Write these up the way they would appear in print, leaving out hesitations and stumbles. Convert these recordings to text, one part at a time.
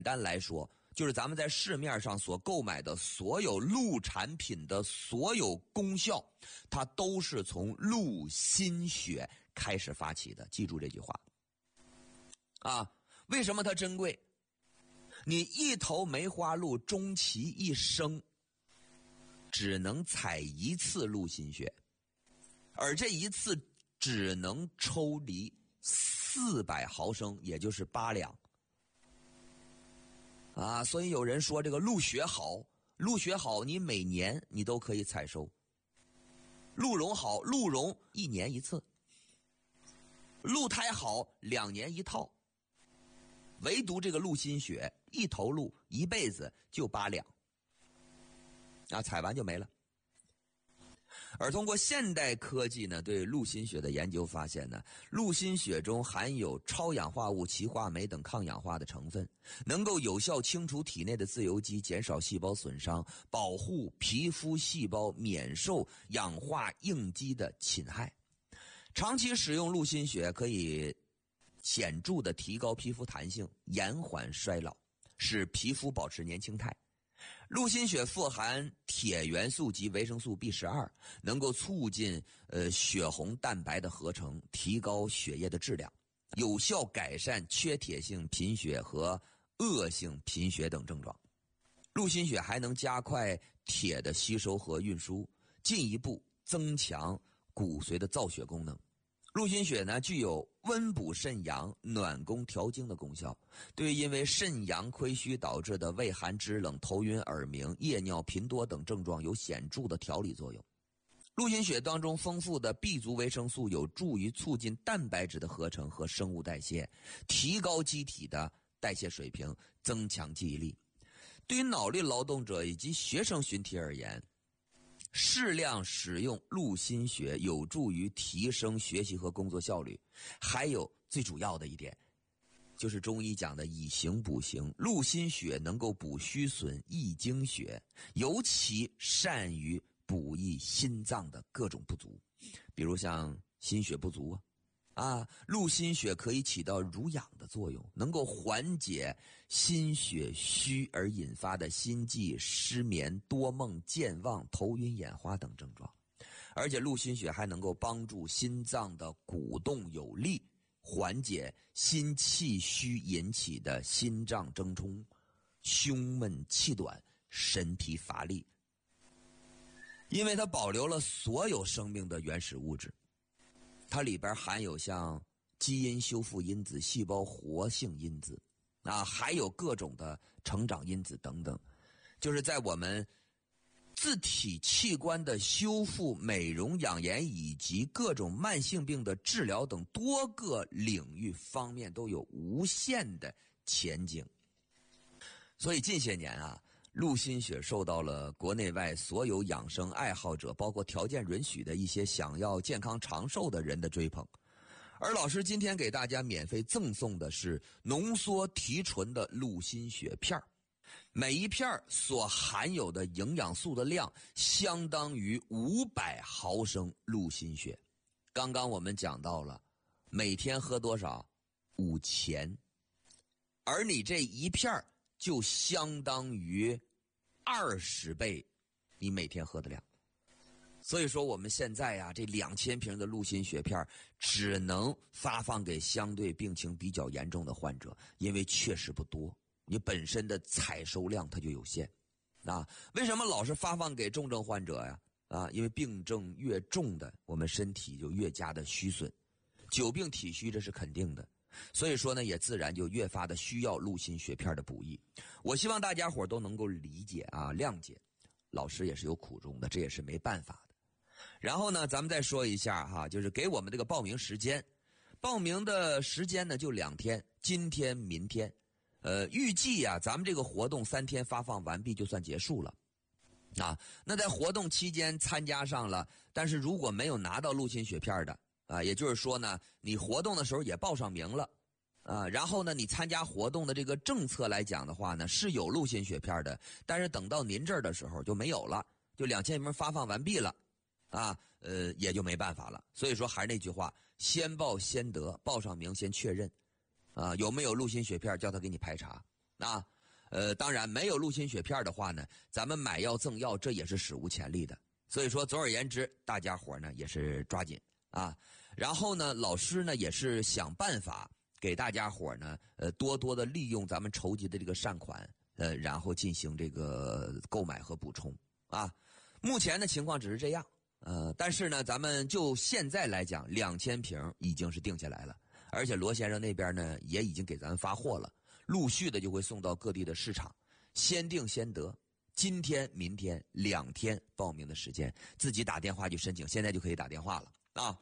单来说，就是咱们在市面上所购买的所有鹿产品的所有功效，它都是从鹿心血开始发起的。记住这句话啊！为什么它珍贵？你一头梅花鹿终其一生只能采一次鹿心血，而这一次只能抽离400毫升，也就是8两啊。所以有人说这个鹿血好，鹿血好，你每年你都可以采收。鹿茸好，鹿茸1年1次，鹿胎好2年1套，唯独这个鹿心血，一头鹿一辈子就8两啊，采完就没了。而通过现代科技呢，对鹿心血的研究发现呢，鹿心血中含有超氧化物歧化酶等抗氧化的成分，能够有效清除体内的自由基，减少细胞损伤，保护皮肤细胞免受氧化应激的侵害。长期使用鹿心血可以显著的提高皮肤弹性，延缓衰老，使皮肤保持年轻态。鹿心血富含铁元素及维生素 B12， 能够促进血红蛋白的合成，提高血液的质量，有效改善缺铁性贫血和恶性贫血等症状。鹿心血还能加快铁的吸收和运输，进一步增强骨髓的造血功能。鹿心血呢，具有温补肾阳、暖宫调经的功效，对因为肾阳亏虚导致的畏寒肢冷、头晕耳鸣、夜尿频多等症状有显著的调理作用。鹿心血当中丰富的 B 族维生素有助于促进蛋白质的合成和生物代谢，提高机体的代谢水平，增强记忆力。对于脑力劳动者以及学生群体而言，适量使用鹿心血有助于提升学习和工作效率。还有最主要的一点，就是中医讲的以形补形，鹿心血能够补虚损、益精血，尤其善于补益心脏的各种不足，比如像心血不足鹿心血可以起到濡养的作用，能够缓解心血虚而引发的心悸、失眠、多梦、健忘、头晕眼花等症状。而且鹿心血还能够帮助心脏的鼓动有力，缓解心气虚引起的心脏怔冲、胸闷气短、神疲乏力。因为它保留了所有生命的原始物质，它里边含有像基因修复因子、细胞活性因子还有各种的成长因子等等，就是在我们自体器官的修复、美容、养颜以及各种慢性病的治疗等多个领域方面都有无限的前景。所以近些年鹿心血受到了国内外所有养生爱好者，包括条件允许的一些想要健康长寿的人的追捧。而老师今天给大家免费赠送的是浓缩提纯的鹿心血片，每一片所含有的营养素的量相当于500毫升鹿心血。刚刚我们讲到了每天喝多少？5钱，而你这一片就相当于20倍你每天喝的量。所以说我们现在这2000瓶的鹿心血片只能发放给相对病情比较严重的患者，因为确实不多，你本身的采收量它就有限为什么老是发放给重症患者呀？因为病症越重的，我们身体就越加的虚损，久病体虚这是肯定的。所以说呢，也自然就越发的需要鹿心血片的补益。我希望大家伙都能够理解谅解，老师也是有苦衷的，这也是没办法的。然后呢，咱们再说一下就是给我们这个报名时间。报名的时间呢就2天，今天明天。预计咱们这个活动3天发放完毕就算结束了。那在活动期间参加上了，但是如果没有拿到鹿心血片的也就是说呢，你活动的时候也报上名了然后呢，你参加活动的这个政策来讲的话呢，是有鹿心血片的，但是等到您这儿的时候就没有了，就2000名发放完毕了也就没办法了。所以说还是那句话，先报先得，报上名先确认有没有鹿心血片，叫他给你排查当然没有陆心血片的话呢，咱们买药赠药这也是史无前例的。所以说，总而言之，大家伙呢也是抓紧啊。然后呢，老师呢也是想办法给大家伙呢，多多的利用咱们筹集的这个善款，然后进行这个购买和补充啊。目前的情况只是这样，但是呢，咱们就现在来讲，2000瓶已经是定下来了，而且罗先生那边呢也已经给咱们发货了，陆续的就会送到各地的市场，先定先得。今天、明天2天报名的时间，自己打电话去申请，现在就可以打电话了啊。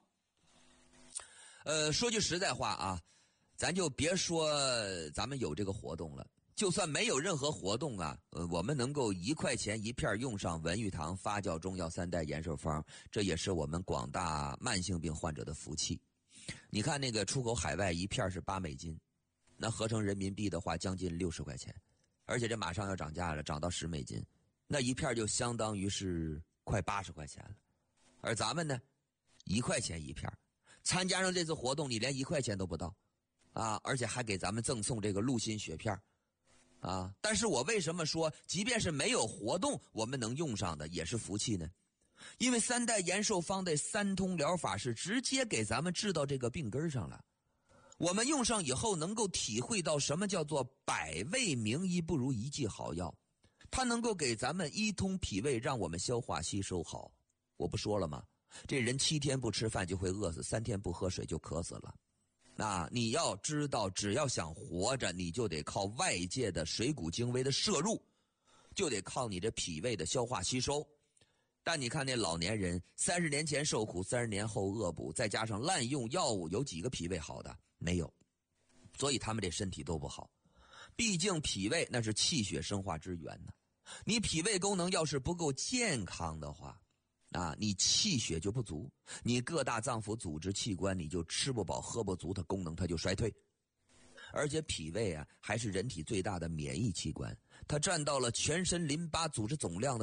说句实在话啊，咱就别说咱们有这个活动了，就算没有任何活动啊，我们能够1块钱1片用上文玉堂发酵中药3代延寿方，这也是我们广大慢性病患者的福气。你看那个出口海外1片是8美金，那合成人民币的话将近60块钱。而且这马上要涨价了，涨到10美金，那1片就相当于是快80块钱了。而咱们呢，1块钱1片，参加上这次活动，你连1块钱都不到，啊，而且还给咱们赠送这个陆心血片，啊。但是我为什么说，即便是没有活动，我们能用上的也是福气呢？因为3代延寿方的3通疗法是直接给咱们治到这个病根上了。我们用上以后能够体会到什么叫做百味名医不如一剂好药，它能够给咱们一通脾胃，让我们消化吸收好。我不说了吗？这人7天不吃饭就会饿死，3天不喝水就渴死了。那你要知道，只要想活着，你就得靠外界的水谷精微的摄入，就得靠你这脾胃的消化吸收。但你看那老年人，30年前受苦，30年后恶补，再加上滥用药物，有几个脾胃好的？没有，所以他们这身体都不好。毕竟脾胃那是气血生化之源呢，你脾胃功能要是不够健康的话，啊，你气血就不足，你各大脏腑组织器官你就吃不饱喝不足，它功能它就衰退。而且脾胃啊还是人体最大的免疫器官，它占到了全身淋巴组织总量的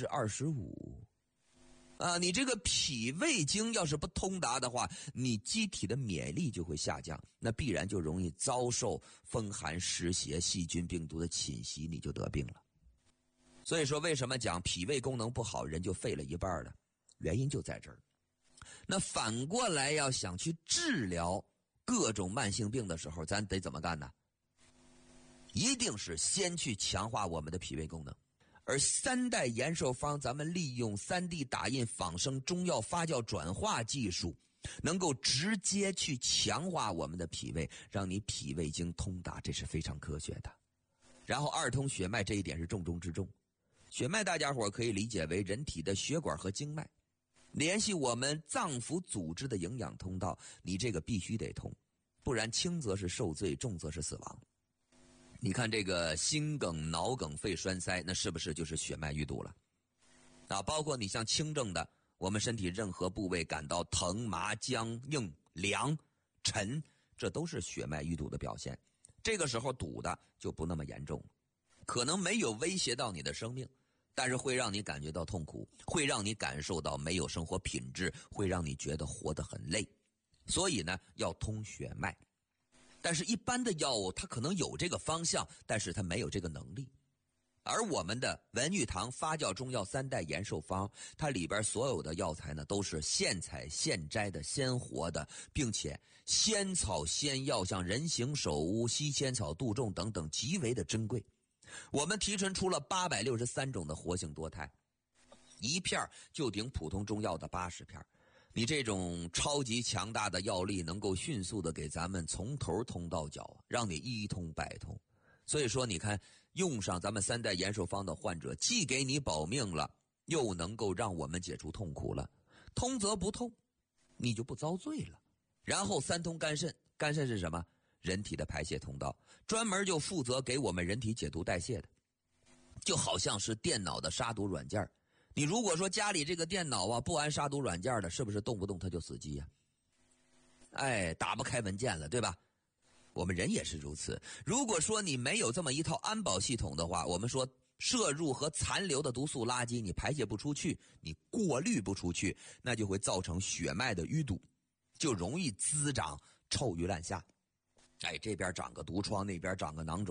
25%。啊，你这个脾胃经要是不通达的话，你机体的免疫力就会下降，那必然就容易遭受风寒湿邪、细菌病毒的侵袭，你就得病了。所以说，为什么讲脾胃功能不好，人就废了一半了？原因就在这儿。那反过来，要想去治疗各种慢性病的时候，咱得怎么干呢？一定是先去强化我们的脾胃功能。而3代延寿方，咱们利用3D 打印仿生中药发酵转化技术，能够直接去强化我们的脾胃，让你脾胃经通达，这是非常科学的。然后2通血脉这一点是重中之重。血脉大家伙可以理解为人体的血管和经脉，联系我们脏腑组织的营养通道，你这个必须得通，不然轻则是受罪，重则是死亡。你看这个心梗、脑梗、肺栓塞，那是不是就是血脉淤堵了？啊，包括你像轻症的，我们身体任何部位感到疼、麻、僵、硬、凉、沉，这都是血脉淤堵的表现。这个时候堵的就不那么严重，可能没有威胁到你的生命，但是会让你感觉到痛苦，会让你感受到没有生活品质，会让你觉得活得很累。所以呢，要通血脉。但是一般的药物它可能有这个方向，但是它没有这个能力。而我们的文玉堂发酵中药3代延寿方，它里边所有的药材呢都是现采现摘的、鲜活的，并且仙草仙药像人形首乌、西仙草、杜仲等等极为的珍贵。我们提纯出了863种的活性多肽，一片就顶普通中药的80片。你这种超级强大的药力能够迅速的给咱们从头通到脚，让你一通百通。所以说你看，用上咱们3代延寿方的患者，既给你保命了，又能够让我们解除痛苦了。通则不痛，你就不遭罪了。然后3通肝肾，肝肾是什么？人体的排泄通道，专门就负责给我们人体解毒代谢的，就好像是电脑的杀毒软件。你如果说家里这个电脑啊不安杀毒软件的，是不是动不动它就死机呀？哎，打不开文件了，对吧？我们人也是如此。如果说你没有这么一套安保系统的话，我们说摄入和残留的毒素垃圾你排泄不出去，你过滤不出去，那就会造成血脉的淤堵，就容易滋长臭鱼烂虾。哎，这边长个毒疮，那边长个囊肿，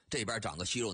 这边长个息肉。